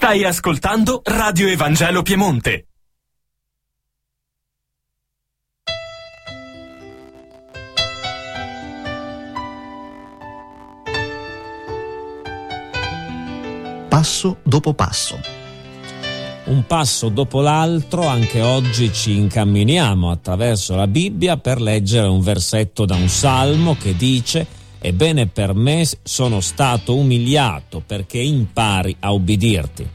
Stai ascoltando Radio Evangelo Piemonte. Passo dopo passo. Un passo dopo l'altro, anche oggi ci incamminiamo attraverso la Bibbia per leggere un versetto da un salmo che dice: «Ebbene per me sono stato umiliato perché impari a ubbidirti».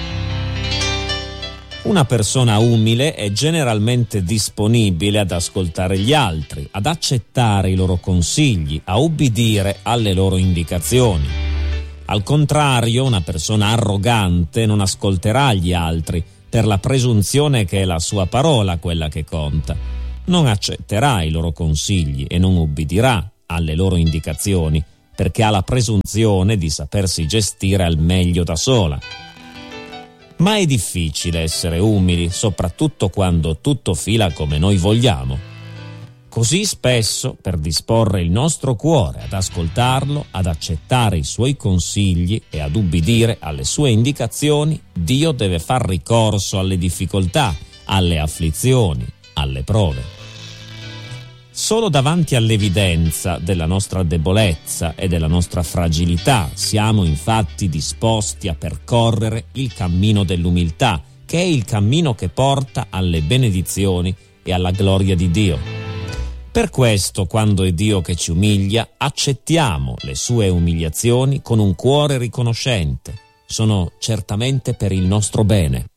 Una persona umile è generalmente disponibile ad ascoltare gli altri, ad accettare i loro consigli, a ubbidire alle loro indicazioni. Al contrario, una persona arrogante non ascolterà gli altri per la presunzione che è la sua parola quella che conta. Non accetterà i loro consigli e non ubbidirà alle loro indicazioni perché ha la presunzione di sapersi gestire al meglio da sola. Ma è difficile essere umili, soprattutto quando tutto fila come noi vogliamo. Così spesso, per disporre il nostro cuore ad ascoltarlo, ad accettare i suoi consigli e ad ubbidire alle sue indicazioni, Dio deve far ricorso alle difficoltà, alle afflizioni, alle prove. Solo davanti all'evidenza della nostra debolezza e della nostra fragilità siamo infatti disposti a percorrere il cammino dell'umiltà, che è il cammino che porta alle benedizioni e alla gloria di Dio. Per questo, quando è Dio che ci umilia, accettiamo le sue umiliazioni con un cuore riconoscente. Sono certamente per il nostro bene.